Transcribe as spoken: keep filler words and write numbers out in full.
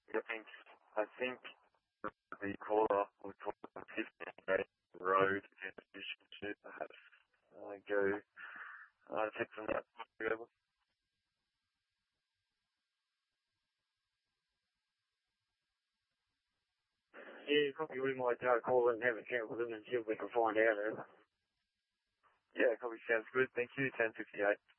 I think, I think the caller will talk about fifteen road and efficiency, perhaps. Uh, go, uh, take from that. Yeah, copy. We might uh, call and have a chat with him and see if we can find out. Uh, Yeah, copy. Sounds good. Thank you. ten fifty-eight.